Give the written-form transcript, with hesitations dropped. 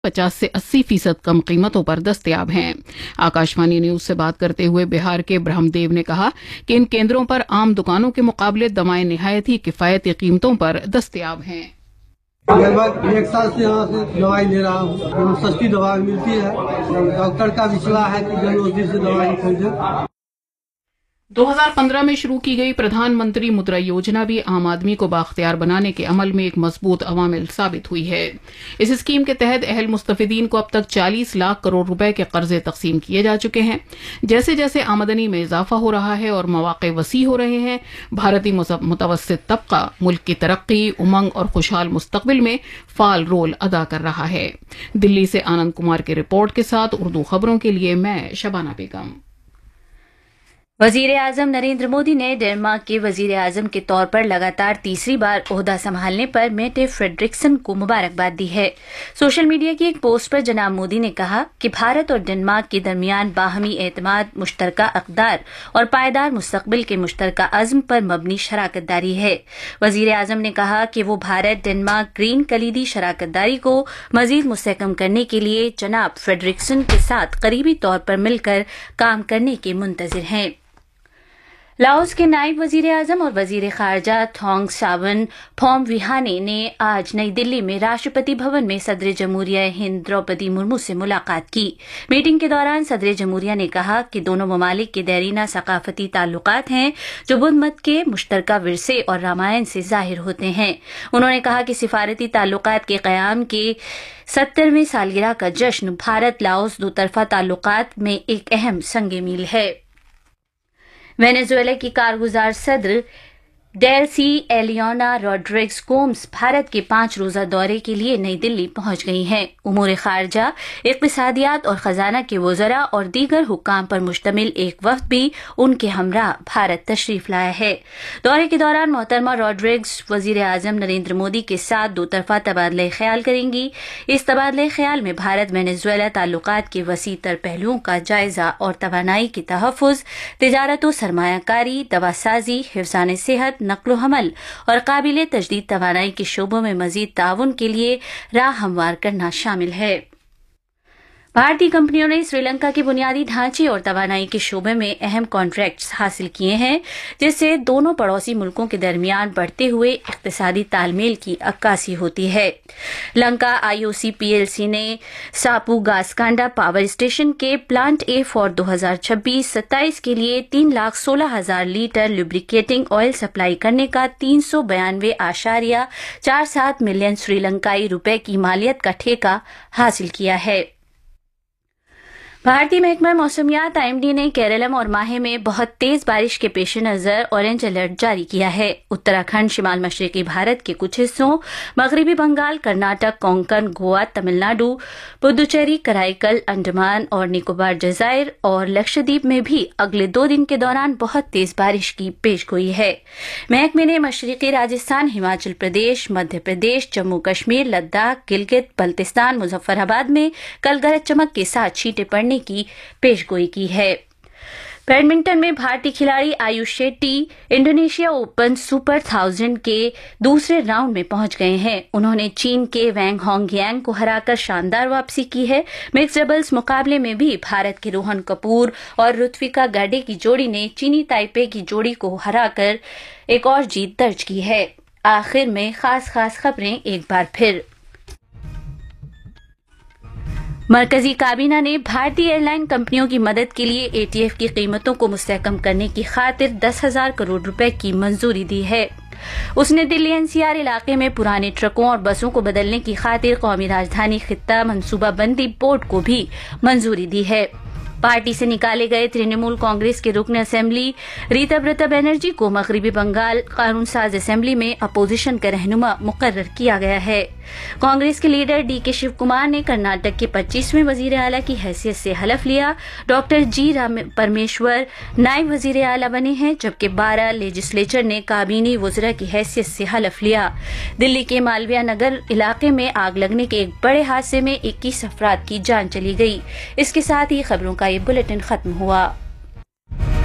50 से 80% कम कीमतों पर दस्तयाब हैं। आकाशवाणी न्यूज से बात करते हुए बिहार के ब्रह्मदेव ने कहा कि इन केंद्रों पर आम दुकानों के मुकाबले दवाएं निहायत ही किफायती कीमतों पर दस्तयाब हैं। लगभग 1 साल से यहाँ से दवाई ले रहा हूँ। यहाँ सस्ती दवाई मिलती है। डॉक्टर का भी सलाह है कि जन औषधि से दवाई खरीदें। 2015 में शुरू की गई प्रधानमंत्री मुद्रा योजना भी आम आदमी को बाख्तियार बनाने के अमल में एक मजबूत अवामिल साबित हुई है। इस स्कीम के तहत अहल मुस्तफिदीन को अब तक 40 लाख करोड़ रुपए के कर्जे तकसीम किए जा चुके हैं। जैसे जैसे आमदनी में इजाफा हो रहा है और मौके वसी हो रहे हैं, भारतीय मुतवस्सित तबका मुल्क की तरक्की, उमंग और खुशहाल मुस्तकबिल में फाल रोल अदा कर रहा है। दिल्ली से आनंद कुमार की रिपोर्ट के साथ उर्दू खबरों के लिए मैं शबाना बेगम। वजीर आजम नरेंद्र मोदी ने डेनमार्क के वजीर आजम के तौर पर लगातार तीसरी बार ओहदा संभालने पर मेटे फ्रेडरिक्सन को मुबारकबाद दी है। सोशल मीडिया की एक पोस्ट पर जनाब मोदी ने कहा कि भारत और डेनमार्क के दरमियान बाहमी एतमाद, मुश्तरका अक़दार और पायदार मुस्तकबिल के मुश्तरका अज़्म पर मबनी शराकतदारी है। वजीर आजम ने कहा कि वो भारत डेनमार्क ग्रीन कलीदी शराकतदारी को मजीद मुस्तहकम करने के लिए जनाब फ्रेडरिक्सन के साथ करीबी तौर पर मिलकर काम करने के मुंतज़िर हैं। लाओस के नायब वजीर आजम और वजीर खारजा थोंग सावन फोमविहाने ने आज नई दिल्ली में राष्ट्रपति भवन में सदर जमहूरिया हिंद द्रौपदी मुर्मू से मुलाकात की। मीटिंग के दौरान सदर जमहूरिया ने कहा कि दोनों ममालिक के देरीना सकाफती ताल्लुकात हैं जो बुद्ध मत के मुश्तरका विरसे और रामायण से जाहिर होते हैं। उन्होंने कहा कि सिफारती ताल्लुकात के क़याम के 70वें सालगिरह का जश्न भारत लाओस दो तरफा ताल्लुकात में एक अहम संग मील है। वेनेजुएला की कारगुजार सदर डेल्सी एलियोना रॉड्रिग्स गोम्स भारत के 5 रोजा दौरे के लिए नई दिल्ली पहुंच गई हैं। उमूर खारजा, इक़्तिसादियात और खजाना के वज़रा और दीगर हुक्काम पर मुश्तमिल एक वफ़द भी उनके हमरा भारत तशरीफ लाया है। दौरे के दौरान मोहतरमा रॉड्रिग्स वज़ीर आज़म नरेंद्र मोदी के साथ दो तरफा तबादला ख्याल करेंगी। इस तबादला ख्याल में भारत वेनेजुएला ताल्लुकात के वसी तर पहलुओं का जायजा और तवानाई के तहफ़्फ़ुज़, तिजारत व सरमायाकारी, दवासाजी, हिफ्ज़ान सेहत, नक्लो हमल और काबिले तजदीद तवानाई के शोबों में मजीद ताउन के लिए राह हमवार करना शामिल है। भारतीय कंपनियों ने श्रीलंका के बुनियादी ढांचे और तवानाई के शोबे में अहम कॉन्ट्रैक्ट्स हासिल किए हैं, जिससे दोनों पड़ोसी मुल्कों के दरमियान बढ़ते हुए इक्तिसादी तालमेल की अक्कासी होती है। लंका IOC PLC ने सापू-गासकांडा पावर स्टेशन के प्लांट A फॉर 2026-27 के लिए 3,16,000 लीटर लुब्रिकेटिंग ऑयल सप्लाई करने का 392.47 मिलियन श्रीलंकाई रुपए की मालियत का ठेका हासिल किया है। भारतीय महकमा मौसमियात IMD ने केरलम और माहे में बहुत तेज बारिश के पेश नज़र ऑरेंज अलर्ट जारी किया है। उत्तराखंड, शिमाल मशरकी भारत के कुछ हिस्सों, मगरबी बंगाल, कर्नाटक, कोंकण, गोवा, तमिलनाडु, पुदुचेरी, कराईकल, अंडमान और निकोबार जजायर और लक्षद्वीप में भी अगले 2 दिन के दौरान बहुत तेज बारिश की पेशगोई है। महकमे ने मशरकी राजस्थान, हिमाचल प्रदेश, मध्य प्रदेश, जम्मू कश्मीर, लद्दाख, गिलगित बल्तिस्तान, मुजफ्फराबाद में कल गरज चमक के साथ छींटे पड़ने की पेशगोई की है। बैडमिंटन में भारतीय खिलाड़ी Ayush Shetty Indonesia open super 1000 के दूसरे राउंड में पहुंच गए हैं। उन्होंने चीन के वैंग होंगयांग को हराकर शानदार वापसी की है। मिक्स डबल्स मुकाबले में भी भारत के रोहन कपूर और ऋत्विका गाडे की जोड़ी ने चीनी ताइपे की जोड़ी को हराकर एक और जीत दर्ज की है। आखिर में खास खबरें एक बार फिर। मरकजी काबीना ने भारतीय एयरलाइन कंपनियों की मदद के लिए ATF की कीमतों को मुस्तहकम करने की खातिर 10,000 करोड़ रुपए की मंजूरी दी है। उसने दिल्ली NCR इलाके में पुराने ट्रकों और बसों को बदलने की खातिर कौमी राजधानी खित्ता मनसूबाबंदी बोर्ड को भी मंजूरी दी है। पार्टी से निकाले गए तृणमूल कांग्रेस के रुकन असेंबली रीता ब्रता बनर्जी को मगरबी बंगाल कानून साज असेंबली में अपोजिशन का रहनुमा मुकर्रर किया गया है। कांग्रेस के लीडर DK शिव कुमार ने कर्नाटक के 25वें वजीर आला की हैसियत से हलफ लिया। डॉक्टर G परमेश्वर नायब वजीर आला बने हैं, जबकि 12 लेजिस्लेचर ने काबीनी वज़रा की हैसियत से हलफ लिया। दिल्ली के मालवीय नगर इलाके में आग लगने के एक बड़े हादसे में 21 अफराद की जान चली गई। इसके साथ ही खबरों का ये बुलेटिन खत्म हुआ।